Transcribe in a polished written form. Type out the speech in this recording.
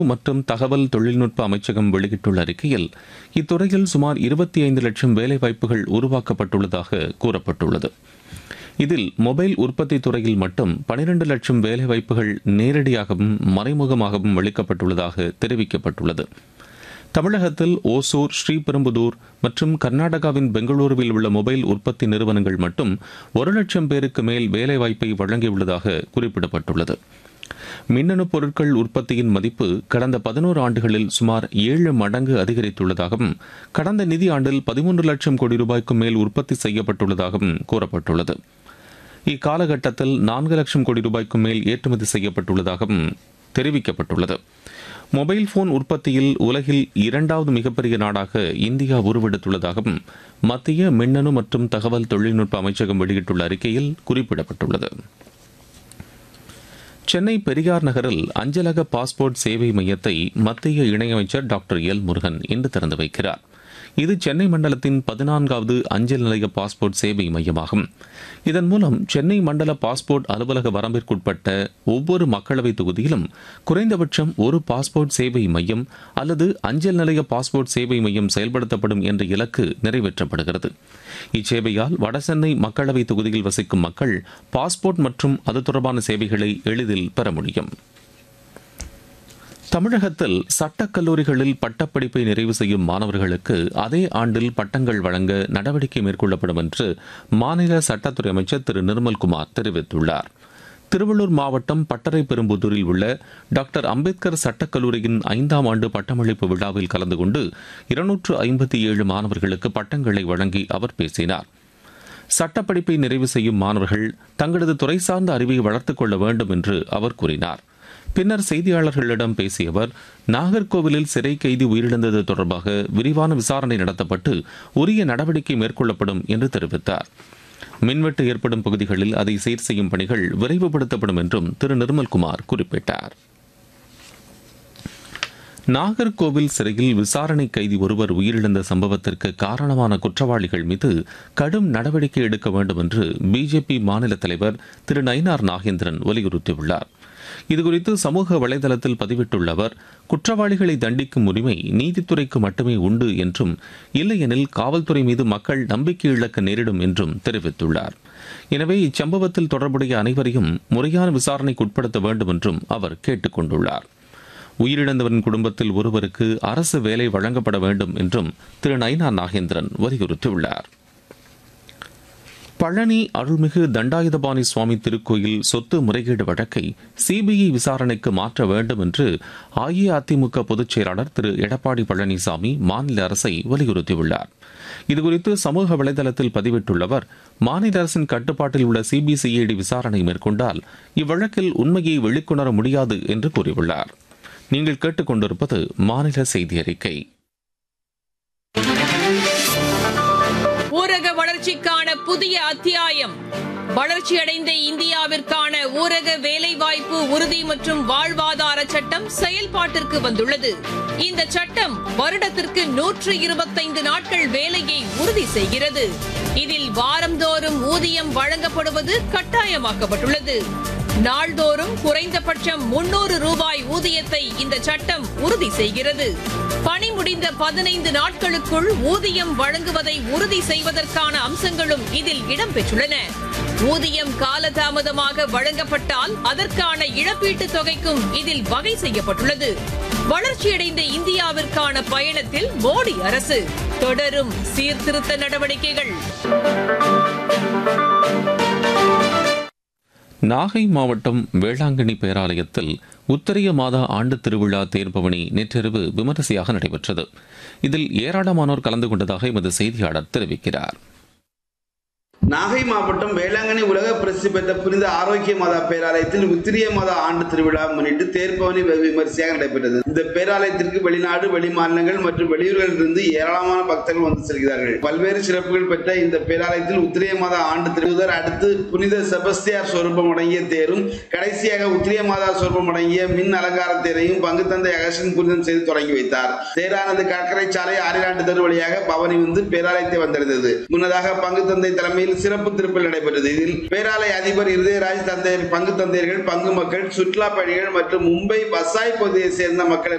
மற்றும் தகவல் தொழில்நுட்ப அமைச்சகம் வெளியிட்டுள்ள அறிக்கையில் இத்துறையில் சுமார் 25 லட்சம் வேலைவாய்ப்புகள் உருவாக்கப்பட்டுள்ளதாக கூறப்பட்டுள்ளது. இதில் மொபைல் உற்பத்தி துறையில் மட்டும் 12 லட்சம் வேலைவாய்ப்புகள் நேரடியாகவும் மறைமுகமாகவும் அளிக்கப்பட்டுள்ளதாக தெரிவிக்கப்பட்டுள்ளது. தமிழகத்தில் ஓசூர், ஸ்ரீபெரும்புதூர் மற்றும் கர்நாடகாவின் பெங்களூருவில் உள்ள மொபைல் உற்பத்தி நிறுவனங்கள் மட்டும் 1 லட்சம் பேருக்கு மேல் வேலைவாய்ப்பை வழங்கியுள்ளதாக குறிப்பிடப்பட்டுள்ளது. மின்னணு பொருட்கள் உற்பத்தியின் மதிப்பு கடந்த 11 ஆண்டுகளில் சுமார் 7 மடங்கு அதிகரித்துள்ளதாகவும் கடந்த நிதி ஆண்டில் 13 லட்சம் கோடி ரூபாய்க்கும் மேல் உற்பத்தி செய்யப்பட்டுள்ளதாகவும் கூறப்பட்டுள்ளது. இக்காலகட்டத்தில் 4 லட்சம் கோடி ரூபாய்க்கும் மேல் ஏற்றுமதி செய்யப்பட்டுள்ளதாகவும் தெரிவிக்கப்பட்டுள்ளது. மொபைல் போன் உற்பத்தியில் உலகில் 2வது மிகப்பெரிய நாடாக இந்தியா உருவெடுத்துள்ளதாகவும் மத்திய மின்னணு மற்றும் தகவல் தொழில்நுட்ப அமைச்சகம் வெளியிட்டுள்ள அறிக்கையில் குறிப்பிடப்பட்டுள்ளது. சென்னை பெரியார் நகரில் அஞ்சலக பாஸ்போர்ட் சேவை மையத்தை மத்திய இணையமைச்சர் டாக்டர் எல் முருகன் இன்று திறந்து வைக்கிறார். இது சென்னை மண்டலத்தின் 14வது அஞ்சல் நிலைய பாஸ்போர்ட் சேவை மையமாகும். இதன் மூலம் சென்னை மண்டல பாஸ்போர்ட் அலுவலக வரம்பிற்குட்பட்ட ஒவ்வொரு மக்களவை தொகுதியிலும் குறைந்தபட்சம் ஒரு பாஸ்போர்ட் சேவை மையம் அல்லது அஞ்சல் நிலைய பாஸ்போர்ட் சேவை மையம் செயல்படுத்தப்படும் என்ற இலக்கு நிறைவேற்றப்படுகிறது. இச்சேவையால் வடசென்னை மக்களவை தொகுதியில் வசிக்கும் மக்கள் பாஸ்போர்ட் மற்றும் அது தொடர்பான சேவைகளை எளிதில் பெற முடியும். தமிழகத்தில் சட்டக் கல்லூரிகளில் பட்டப்படிப்பை நிறைவு செய்யும் மாணவர்களுக்கு அதே ஆண்டில் பட்டங்கள் வழங்க நடவடிக்கை மேற்கொள்ளப்படும் என்று மாநில சட்டத்துறை அமைச்சர் திரு நிர்மல்குமார் தெரிவித்துள்ளார். திருவள்ளூர் மாவட்டம் பட்டரைப்பெரும்புதூரில் உள்ள டாக்டர் அம்பேத்கர் சட்டக் கல்லூரியின் 5ஆம் ஆண்டு பட்டமளிப்பு விழாவில் கலந்து கொண்டு 257 மாணவர்களுக்கு பட்டங்களை வழங்கி அவர் பேசினார். சட்டப்படிப்பை நிறைவு செய்யும் மாணவர்கள் தங்களது துறை சார்ந்த அறிவை வளர்த்துக் கொள்ள வேண்டும் என்று அவர் கூறினார். பின்னர் செய்தியாளர்களிடம் பேசிய அவர், நாகர்கோவிலில் சிறை கைதி உயிரிழந்தது தொடர்பாக விரிவான விசாரணை நடத்தப்பட்டு உரிய நடவடிக்கை மேற்கொள்ளப்படும் என்று தெரிவித்தார். மின்வெட்டு ஏற்படும் பகுதிகளில் அதை சீர் செய்யும் பணிகள் விரைவுபடுத்தப்படும் என்றும் திரு நிர்மல்குமார் குறிப்பிட்டார். நாகர்கோவில் சிறையில் விசாரணை கைதி ஒருவர் உயிரிழந்த சம்பவத்திற்கு காரணமான குற்றவாளிகள் மீது கடும் நடவடிக்கை எடுக்க வேண்டும் என்று பிஜேபி மாநில தலைவர் திரு நயினார் நாகேந்திரன் வலியுறுத்தியுள்ளார். இதுகுறித்து சமூக வலைதளத்தில் பதிவிட்டுள்ள அவர், குற்றவாளிகளை தண்டிக்கும் உரிமை நீதித்துறைக்கு மட்டுமே உண்டு என்றும், இல்லையெனில் காவல்துறை மீது மக்கள் நம்பிக்கை இழக்க நேரிடும் என்றும் தெரிவித்துள்ளார். எனவே இச்சம்பவத்தில் தொடர்புடைய அனைவரையும் முறையான விசாரணைக்கு உட்படுத்த வேண்டும் என்றும் அவர் கேட்டுக் கொண்டுள்ளார். உயிரிழந்தவரின் குடும்பத்தில் ஒருவருக்கு அரசு வேலை வழங்கப்பட வேண்டும் என்றும் திரு நயினார் நாகேந்திரன் வலியுறுத்தியுள்ளார். பழனி அருள்மிகு தண்டாயுதபாணி சுவாமி திருக்கோயில் சொத்து முறைகேடு வழக்கை சிபிஐ விசாரணைக்கு மாற்ற வேண்டும் என்று அஇஅதிமுக பொதுச் செயலாளர் திரு எடப்பாடி பழனிசாமி மாநில அரசை வலியுறுத்தியுள்ளார். இதுகுறித்து சமூக வலைதளத்தில் பதிவிட்டுள்ள அவர், மாநில அரசின் கட்டுப்பாட்டில் உள்ள சிபிசிஐடி விசாரணை மேற்கொண்டால் இவ்வழக்கில் உண்மையை வெளிக்கொணர முடியாது என்று கூறியுள்ளார். நீங்கள் கேட்டுக்கொண்டிருப்பது மாநில செய்தி அறிக்கை. ஊரக வளர்ச்சிக்கான புதிய அத்தியாயம். வளர்ச்சியடைந்த இந்தியாவிற்கான ஊரக வேலைவாய்ப்பு உறுதி மற்றும் வாழ்வாதார சட்டம் செயல்பாட்டிற்கு வந்துள்ளது. இந்த சட்டம் வருடத்திற்கு 125 நாட்கள் வேலையை உறுதி செய்கிறது. இதில் வாரந்தோறும் ஊதியம் வழங்கப்படுவது கட்டாயமாக்கப்பட்டுள்ளது. நாள்தோறும் குறைந்தபட்சம் 300 ரூபாய் ஊதியத்தை இந்த சட்டம் உறுதி செய்கிறது. பணி முடிந்த 15 நாட்களுக்குள் ஊதியம் வழங்குவதை உறுதி செய்வதற்கான அம்சங்களும் இதில் இடம்பெற்றுள்ளன. ஊதியம் காலதாமதமாக வழங்கப்பட்டால் அதற்கான இழப்பீட்டுத் தொகைக்கும் இதில் வகை செய்யப்பட்டுள்ளது. வளர்ச்சியடைந்த இந்தியாவிற்கான பயணத்தில் மோடி அரசு தொடரும் சீர்திருத்த நடவடிக்கைகள். நாகை மாவட்டம் வேளாங்கண்ணி பேராலயத்தில் உத்தரிய மாதா ஆண்டு திருவிழா தேர்பவனி நேற்றிரவு விமரிசையாக நடைபெற்றது. இதில் ஏராளமானோர் கலந்து கொண்டதாக எமது செய்தியாளர் தெரிவிக்கிறார். நாகை மாவட்டம் வேளாங்கண்ணி உலக பிரசித்தி பெற்ற புனித ஆரோக்கிய மாதா பேராலயத்தில் உத்திரிய மாதா ஆண்டு திருவிழா முன்னிட்டு தேர்பவனி விமரிசையாக நடைபெற்றது. இந்த பேராலயத்திற்கு வெளிநாடு, வெளிமாநிலங்கள் மற்றும் வெளியூர்களில் இருந்து ஏராளமான பக்தர்கள் வந்து செல்கிறார்கள். பல்வேறு சிறப்புகள் பெற்ற இந்த பேராலயத்தில் உத்திரிய மாதா ஆண்டு திருவிழா அடுத்து புனித செபஸ்தியார் சொரூபம் அடங்கிய தேரும், கடைசியாக உத்திரிய மாதா சொரூபம் அடங்கிய மின் அலங்கார தேரையும் பங்கு தந்தை அகஸ்டின் புனிதம் செய்து தொடங்கி வைத்தார். தேரானது கடற்கரை சாலை ஆரிலாண்டு தெரு வழியாக பவனி வந்து பேராலயத்தை வந்தடைந்தது. முன்னதாக பங்கு தந்தை தலைமையில் பகுதியில் சிறப்பு திருப்பல் நடைபெற்றது. இதில் பேராலய அதிபர் இருதயராஜ், தந்தையர், பங்கு தந்தையர்கள், பங்கு மக்கள், சுற்றுலா பயணிகள் மற்றும் மும்பை வசாய் பகுதியை சேர்ந்த மக்கள்